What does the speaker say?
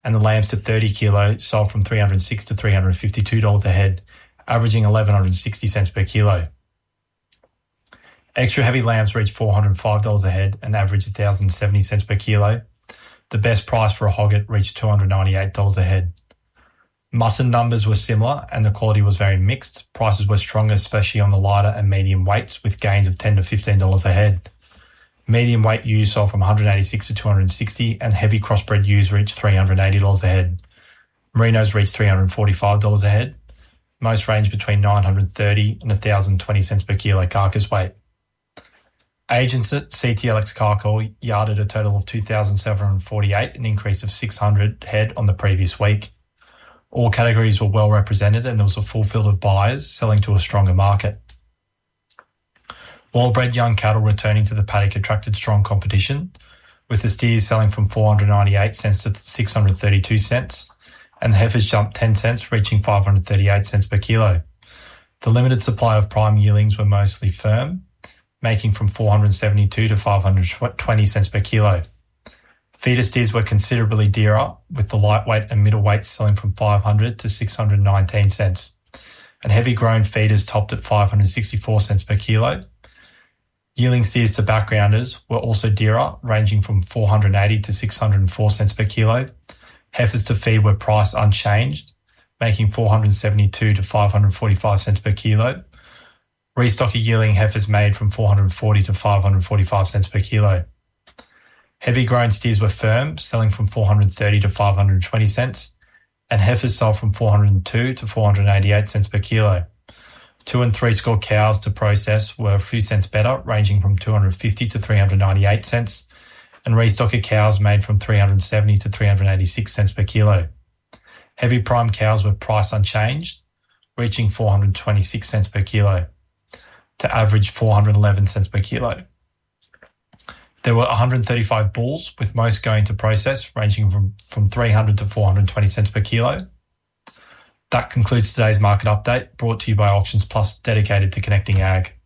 and the lambs to 30 kilo sold from $306 to $352 a head, averaging 1,160 cents per kilo. Extra heavy lambs reached $405 a head and averaged 1,070 cents per kilo. The best price for a hogget reached $298 a head. Mutton numbers were similar and the quality was very mixed. Prices were stronger, especially on the lighter and medium weights, with gains of $10 to $15 a head. Medium weight ewes sold from $186 to $260, and heavy crossbred ewes reached $380 a head. Merinos reached $345 a head. Most ranged between $930 and $1,020 cents per kilo carcass weight. Agents at CTLX Carcoal yarded a total of 2,748, an increase of 600 head on the previous week. All categories were well represented and there was a full field of buyers selling to a stronger market. Well-bred young cattle returning to the paddock attracted strong competition, with the steers selling from 498 cents to 632 cents, and the heifers jumped 10 cents, reaching 538 cents per kilo. The limited supply of prime yearlings were mostly firm, making from 472 to 520 cents per kilo. Feeder steers were considerably dearer, with the lightweight and middleweight selling from 500 to 619 cents, and heavy grown feeders topped at 564 cents per kilo. Yearling steers to backgrounders were also dearer, ranging from 480 to 604 cents per kilo. Heifers to feed were priced unchanged, making 472 to 545 cents per kilo. Restocker yearling heifers made from 440 to 545 cents per kilo. Heavy grown steers were firm, selling from 430 to 520 cents, and heifers sold from 402 to 488 cents per kilo. 2 and 3 score cows to process were a few cents better, ranging from 250 to 398 cents, and restocker cows made from 370 to 386 cents per kilo. Heavy prime cows were priced unchanged, reaching 426 cents per kilo, to average 411 cents per kilo. There were 135 bulls, with most going to process, ranging from 300 to 420 cents per kilo. That concludes today's market update, brought to you by Auctions Plus, dedicated to connecting ag.